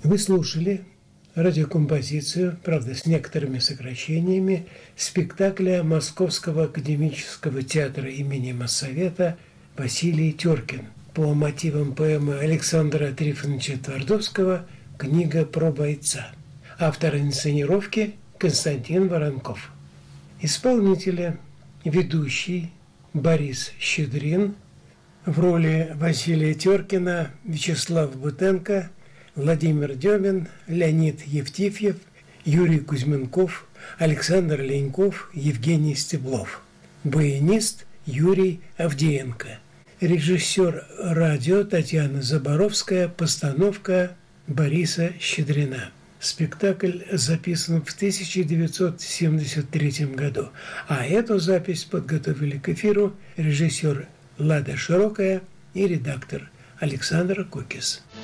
Вы слушали радиокомпозицию, правда, с некоторыми сокращениями, спектакля Московского академического театра имени Моссовета «Василий Теркин» по мотивам поэмы Александра Трифоновича Твардовского «Книга про бойца». Автор инсценировки Константин Воронков. Исполнители: ведущий Борис Щедрин, в роли Василия Теркина Вячеслав Бутенко, Владимир Демин, Леонид Евтифьев, Юрий Кузьменков, Александр Леньков, Евгений Стеблов. Баянист Юрий Авдеенко. Режиссер радио Татьяна Заборовская. Постановка Бориса Щедрина. Спектакль записан в 1973 году, а эту запись подготовили к эфиру режиссер Лада Широкая и редактор Александр Кукис.